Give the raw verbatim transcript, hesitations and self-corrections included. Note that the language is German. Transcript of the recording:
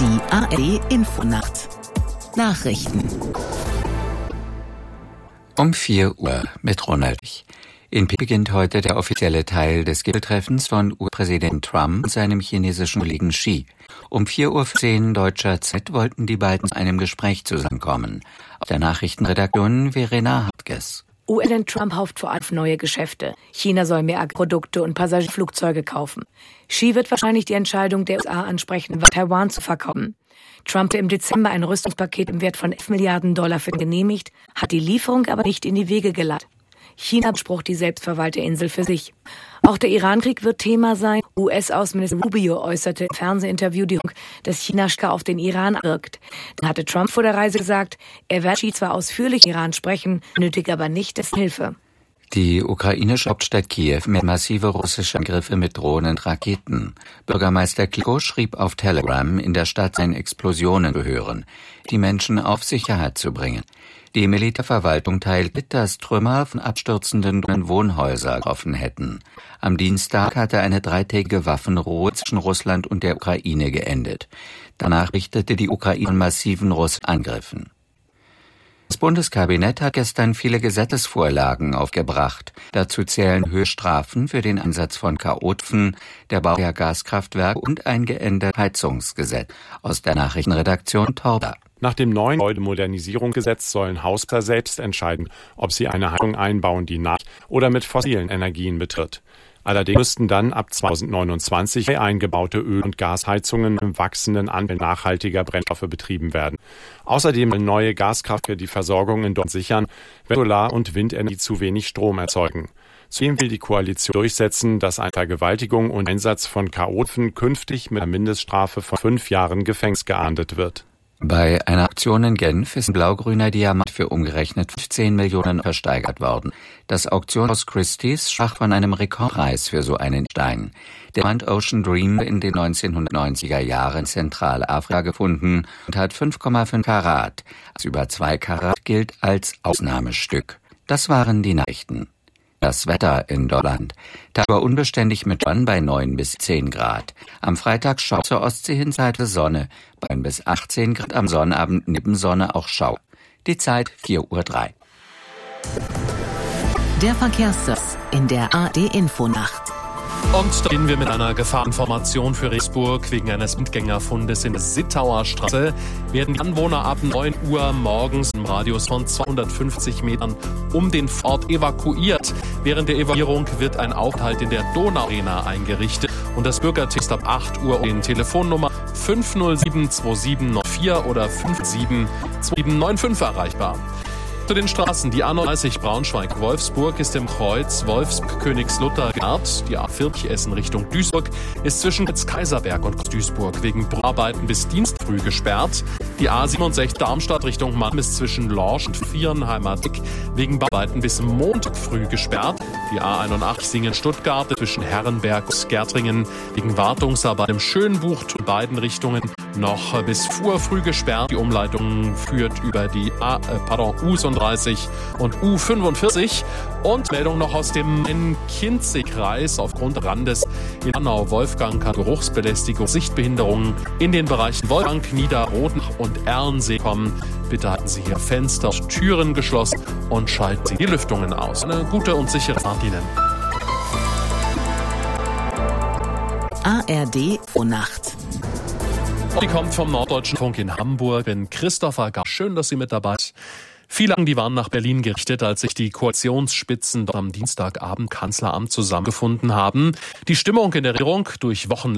Die A R D-Infonacht Nachrichten Um vier Uhr mit Ronald. In Peking beginnt heute der offizielle Teil des Gipfeltreffens von U S-Präsident Trump und seinem chinesischen Kollegen Xi. Um vier Uhr zehn deutscher Zeit wollten die beiden zu einem Gespräch zusammenkommen. Auf der Nachrichtenredaktion Verena Hartges. U S-Präsident Trump hofft vor allem auf neue Geschäfte. China soll mehr Agrarprodukte und Passagierflugzeuge kaufen. Xi wird wahrscheinlich die Entscheidung der U S A ansprechen, Taiwan zu verkaufen. Trump hat im Dezember ein Rüstungspaket im Wert von elf Milliarden Dollar für genehmigt, hat die Lieferung aber nicht in die Wege geleitet. China beansprucht die selbstverwaltete Insel für sich. Auch der Irankrieg wird Thema sein. U S-Außenminister Rubio äußerte im Fernsehinterview die Hoffnung, dass China stark auf den Iran wirkt. Dann hatte Trump vor der Reise gesagt, er werde Xi zwar ausführlich im Iran sprechen, nötigt aber nicht dessen Hilfe. Die ukrainische Hauptstadt Kiew mit massive russische Angriffe mit Drohnen und Raketen. Bürgermeister Klitschko schrieb auf Telegram, in der Stadt seien Explosionen zu hören, die Menschen auf Sicherheit zu bringen. Die Militärverwaltung teilt mit, dass Trümmer von abstürzenden Wohnhäusern getroffen hätten. Am Dienstag hatte eine dreitägige Waffenruhe zwischen Russland und der Ukraine geendet. Danach richtete die Ukraine massiven russischen Angriffen. Das Bundeskabinett hat gestern viele Gesetzesvorlagen aufgebracht. Dazu zählen Höchststrafen für den Einsatz von Chaoten, der Bau der Gaskraftwerke und ein geändertes Heizungsgesetz. Aus der Nachrichtenredaktion Torda. Nach dem neuen Gebäudemodernisierungsgesetz sollen Hausbesitzer selbst entscheiden, ob sie eine Heizung einbauen, die nach- oder mit fossilen Energien betritt. Allerdings müssten dann ab zweitausendneunundzwanzig eingebaute Öl- und Gasheizungen mit wachsenden Anteil nachhaltiger Brennstoffe betrieben werden. Außerdem sollen neue Gaskraftwerke die Versorgung in Deutschland sichern, wenn Solar- und Windenergie zu wenig Strom erzeugen. Zudem will die Koalition durchsetzen, dass eine Vergewaltigung und Einsatz von Chaoten künftig mit einer Mindeststrafe von fünf Jahren Gefängnis geahndet wird. Bei einer Auktion in Genf ist ein blaugrüner Diamant für umgerechnet fünfzehn Millionen versteigert worden. Das Auktionshaus Christie's sprach von einem Rekordpreis für so einen Stein. Der Diamant Ocean Dream in den neunzehnhundertneunziger Jahren in Zentralafrika gefunden und hat fünf Komma fünf Karat. Das über zwei Karat gilt als Ausnahmestück. Das waren die Nachrichten. Das Wetter in Deutschland. Tagsüber unbeständig mit Schauern bei neun bis zehn Grad. Am Freitag Schau zur Ostsee hin Seite Sonne. Bei neun bis achtzehn Grad am Sonnabend neben Sonne auch Schau. Die Zeit vier Uhr drei. Der Verkehrsservice in der A R D-Infonacht. Und da beginnen wir mit einer Gefahreninformation für Regensburg. Wegen eines Blindgängerfundes in der Sittauer Straße werden die Anwohner ab neun Uhr morgens im Radius von zweihundertfünfzig Metern um den Ort evakuiert. Während der Evakuierung wird ein Aufenthalt in der Donauarena eingerichtet. Und das Bürgerteam ist ab acht Uhr in Telefonnummer fünf null sieben zwei sieben neun vier oder fünf sieben zwei sieben neun fünf erreichbar. Zu den Straßen. Die A neununddreißig Braunschweig-Wolfsburg ist im Kreuz Wolfsburg-Königslutter-Gart. Die A vierzig Essen Richtung Duisburg ist zwischen Kaiserberg und Duisburg wegen Bauarbeiten bis Dienst früh gesperrt. Die A siebenundsechzig Darmstadt Richtung Mann ist zwischen Lorsch und Vierenheimer Dick wegen Bauarbeiten bis Montag früh gesperrt. Die A einundachtzig Singen-Stuttgart zwischen Herrenberg und Gärtringen wegen Wartungsarbeit im Schönbucht in beiden Richtungen noch bis Fuhr früh gesperrt. Die Umleitung führt über die A, äh, pardon, U siebenunddreißig und U fünfundvierzig. Und Meldung noch aus dem Main-Kinzig-Kreis. Aufgrund Randes in Hanau Wolfgang hat Geruchsbelästigung, Sichtbehinderungen in den Bereichen Wolfgang, Niederroden und Erlensee kommen. Bitte halten Sie hier Fenster und Türen geschlossen und schalten Sie die Lüftungen aus. Eine gute und sichere Fahrt Ihnen. A R D-Infonacht. Die kommt vom Norddeutschen Funk in Hamburg. Bin Christopher Gauss. Schön, dass Sie mit dabei sind. Viele die waren nach Berlin gerichtet, als sich die Koalitionsspitzen dort am Dienstagabend Kanzleramt zusammengefunden haben. Die Stimmung in der Regierung durch Wochen